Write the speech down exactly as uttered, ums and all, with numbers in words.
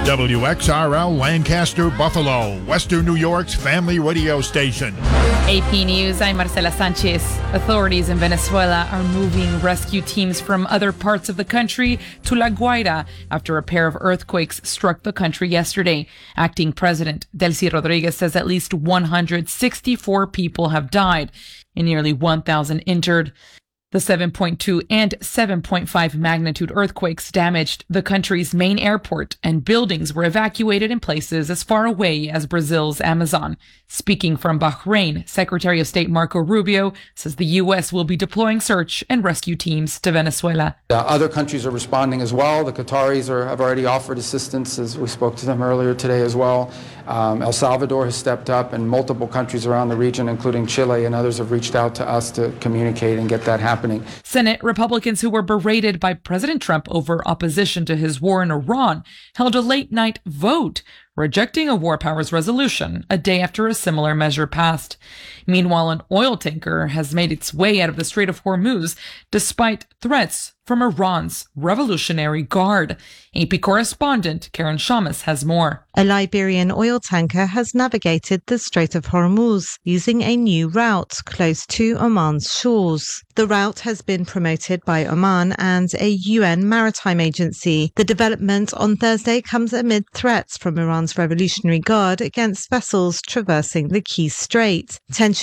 W X R L Lancaster, Buffalo, Western New York's family radio station. A P News, I'm Marcela Sanchez. Authorities in Venezuela are moving rescue teams from other parts of the country to La Guaira after a pair of earthquakes struck the country yesterday. Acting President Delcy Rodriguez says at least one hundred sixty-four people have died and nearly one thousand injured. The seven point two and seven point five magnitude earthquakes damaged the country's main airport, and buildings were evacuated in places as far away as Brazil's Amazon. Speaking from Bahrain, Secretary of State Marco Rubio says the U S will be deploying search and rescue teams to Venezuela. Uh, other countries are responding as well. The Qataris are, have already offered assistance, as we spoke to them earlier today as well. Um, El Salvador has stepped up, and multiple countries around the region, including Chile and others, have reached out to us to communicate and get that happening. Senate Republicans who were berated by President Trump over opposition to his war in Iran held a late-night vote rejecting a war powers resolution a day after a similar measure passed. Meanwhile, an oil tanker has made its way out of the Strait of Hormuz despite threats from Iran's Revolutionary Guard. A P correspondent Karen Shamas has more. A Liberian oil tanker has navigated the Strait of Hormuz using a new route close to Oman's shores. The route has been promoted by Oman and a U N maritime agency. The development on Thursday comes amid threats from Iran's Revolutionary Guard against vessels traversing the key strait. Tension